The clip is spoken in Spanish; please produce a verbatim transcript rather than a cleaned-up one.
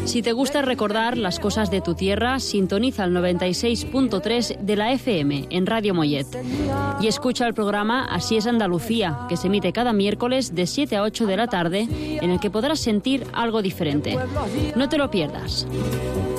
Si te gusta recordar las cosas de tu tierra, sintoniza el noventa y seis punto tres de la F M en Radio Mollet. Y escucha el programa Así es Andalucía, que se emite cada miércoles de siete a ocho de la tarde, en el que podrás sentir algo diferente. No te lo pierdas.